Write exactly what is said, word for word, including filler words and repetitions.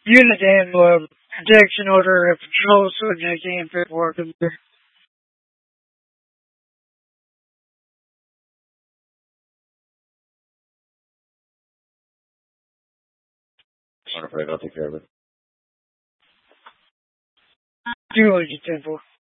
Unit and uh, protection order of patrol subject and paperwork. I'm afraid I'll take care of it. Duly, Temple.